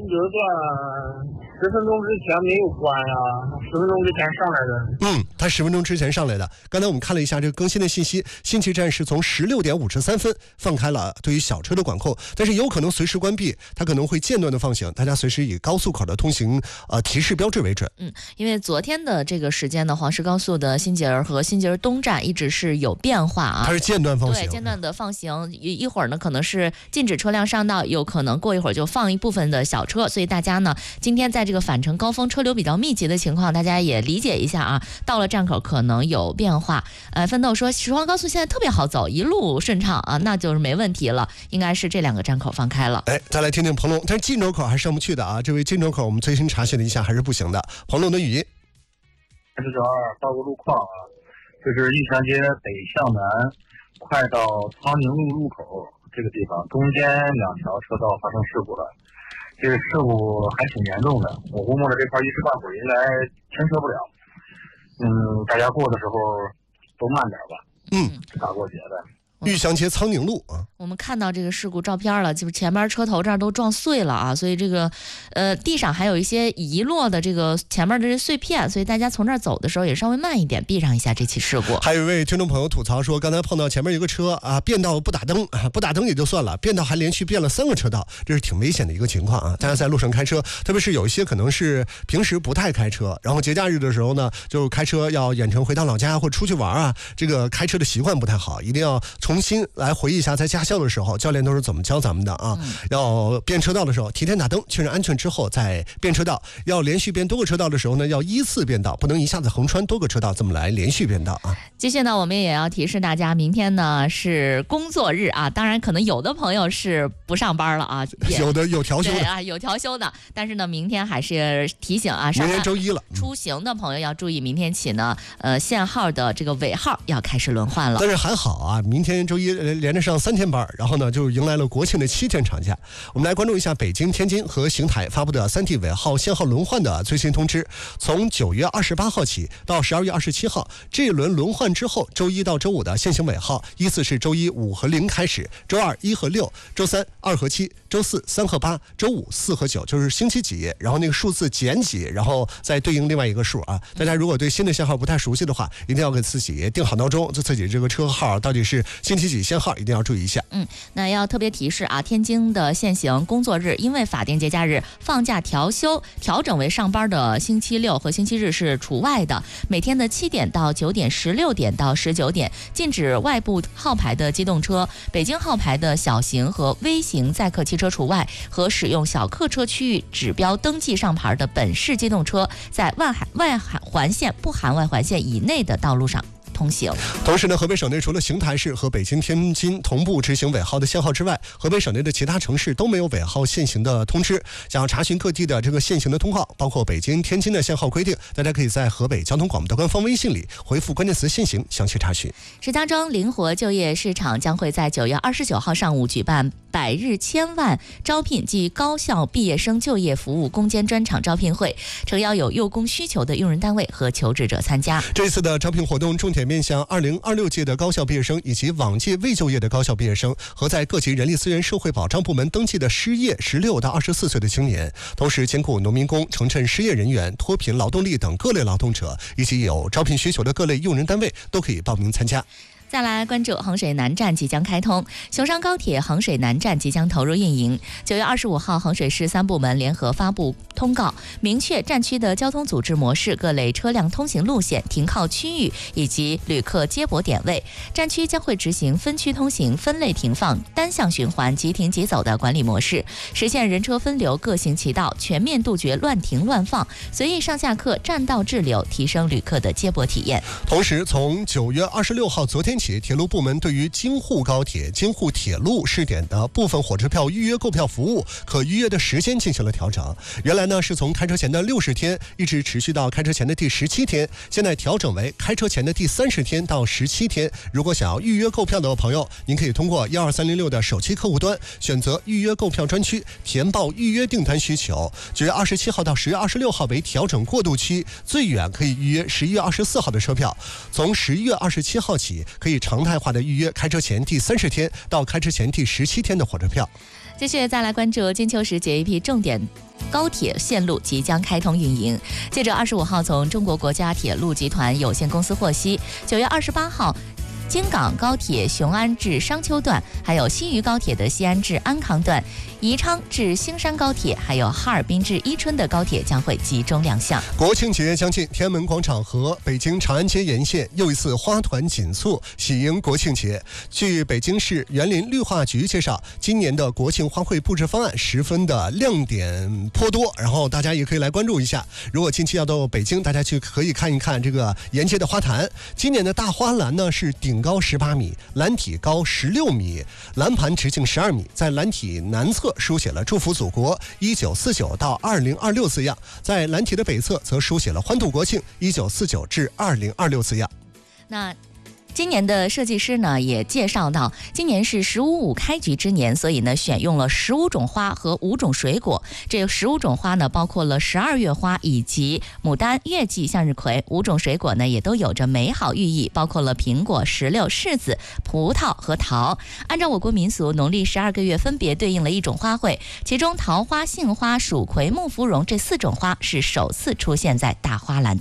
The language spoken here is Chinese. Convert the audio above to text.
有段10分钟之前没有关啊，10分钟之前上来的。 它10分钟之前上来的。刚才我们看了一下这个更新的信息，新奇站是从16点53分放开了对于小车的管控，但是有可能随时关闭，它可能会间断的放行，大家随时以高速口的通行提示标志为准。 因为昨天的这个时间呢，黄石高速的新捷和新捷东站一直是有变化啊， 它是间断放行， 对，间断的放行，一会儿呢可能是禁止车辆上道，有可能过一会儿就放一部分的小车，所以大家呢今天在这个返程高峰车流比较密集的情况，大家也理解一下啊，到了站口可能有变化。奋斗说石黄高速现在特别好走，一路顺畅啊，那就是没问题了，应该是这2个站口放开了。 再来听听彭龙，但是晋州口还上不去的啊，这位晋州口我们最新查询了一下还是不行的。彭龙的语音 492报个路况啊，就是玉泉街北向南，快到苍宁路路口这个地方，中间2条车道发生事故了，这个事故还挺严重的，我估摸着这块一时半会儿应该牵车不了，大家过的时候都慢点吧，大过节的。 玉祥街苍宁路啊， 我们看到这个事故照片了，就是前面车头这儿都撞碎了啊，所以这个地上还有一些遗落的这个前面的这碎片，所以大家从这儿走的时候也稍微慢一点，避让一下这起事故。 还有一位听众朋友吐槽说，刚才碰到前面一个车啊，变道不打灯，不打灯也就算了，变道还连续变了3个车道，这是挺危险的一个情况啊。大家在路上开车，特别是有一些可能是平时不太开车，然后节假日的时候呢，就开车要远程回到老家或出去玩啊，这个开车的习惯不太好，一定要重新来回忆一下，在驾校的时候教练都是怎么教咱们的啊。要变车道的时候提前打灯确认安全之后再变车道，要连续变多个车道的时候呢，要依次变道，不能一下子横穿多个车道这么来连续变道啊。 继续呢，我们也要提示大家，明天呢是工作日啊，当然可能有的朋友是不上班了啊， 有的有调休的啊，有调休的，但是呢明天还是提醒啊， 明天周一了， 出行的朋友要注意，明天起呢限号的这个尾号要开始轮换了。 但是还好啊，明天周一连着上3天班，然后呢就迎来了国庆的7天长假。我们来关注一下北京、天津和邢台发布的3地尾号限号轮换的最新通知。从9月28号起到12月27号，这一轮轮换之后，周一到周五的限行尾号依次是周一5和0开始，周二1和6，周三2和7，周四3和8，周五4和9，就是星期几，然后那个数字减几，然后再对应另外一个数啊。大家如果对新的限号不太熟悉的话，一定要给自己定好闹钟，就自己这个车号到底是星期几限号，一定要注意一下。 那要特别提示啊，天津的限行工作日因为法定节假日放假调休，调整为上班的星期六和星期日是除外的，每天的7点到9点、16点到19点，禁止外部号牌的机动车、北京号牌的小型和微型载客汽车除外，和使用小客车区域指标登记上牌的本市机动车在外环线不含外环线以内的道路上通行。 同时呢，河北省内除了邢台市和北京、天津同步执行尾号的限号之外，河北省内的其他城市都没有尾号限行的通知。想要查询各地的这个限行的通告，包括北京、天津的限号规定，大家可以在河北交通广播的官方微信里回复关键词限行详细查询。 石家庄灵活就业市场将会在9月29号上午举办百日千万招聘及高校毕业生就业服务攻坚专场招聘会，诚邀有用工需求的用人单位和求职者参加。 这次的招聘活动重点面向2026届的高校毕业生以及往届未就业的高校毕业生和在各级人力资源社会保障部门登记的失业16到24岁的青年，同时兼顾农民工、城镇失业人员、脱贫劳动力等各类劳动者，以及有招聘需求的各类用人单位都可以报名参加。 再来关注衡水南站即将开通，熊山高铁衡水南站即将投入运营。9月25号，衡水市3部门联合发布通告，明确站区的交通组织模式、各类车辆通行路线、停靠区域以及旅客接驳点位。站区将会执行分区通行、分类停放、单向循环、即停即走的管理模式，实现人车分流、各行其道，全面杜绝乱停乱放、随意上下客、占道滞留，提升旅客的接驳体验。 同时，从9月26号昨天起，铁路部门对于京沪高铁、京沪铁路试点的部分火车票预约购票服务可预约的时间进行了调整。原来呢是从开车前的60天一直持续到开车前的第17天，现在调整为开车前的第30天到17天。如果想要预约购票的朋友，您可以通过12306的手机客户端选择预约购票专区，填报预约订单需求。9月27号到10月26号为调整过渡期，最远可以预约11月24号的车票。从11月27号起，可以常态化的预约开车前第30天到开车前第17天的火车票。 继续再来关注金秋时节一批重点高铁线路即将开通运营。记者25号从中国国家铁路集团有限公司获悉，9月28号。京港高铁雄安至商丘段，还有西渝高铁的西安至安康段，宜昌至兴山高铁，还有哈尔滨至伊春的高铁将会集中亮相。 国庆节将近，天安门广场和北京长安街沿线又一次花团锦簇，喜迎国庆节。据北京市园林绿化局介绍，今年的国庆花卉布置方案十分的亮点颇多，然后大家也可以来关注一下。如果近期要到北京，大家去可以看一看这个沿街的花坛。今年的大花篮呢是顶高18米，篮体高16米，篮盘直径12米，在篮体南侧书写了祝福祖国1949到2026字样，在篮体的北侧则书写了欢度国庆1949至2026字样。 那今年的设计师呢也介绍到，今年是15.5开局之年，所以呢选用了15种花和5种水果。这15种花呢包括了12月花以及牡丹、月季、向日葵，5种水果呢也都有着美好寓意，包括了苹果、石榴、柿子、葡萄和桃。按照我国民俗，农历12个月分别对应了一种花卉，其中桃花、杏花、蜀葵、木芙蓉这4种花是首次出现在大花篮当中。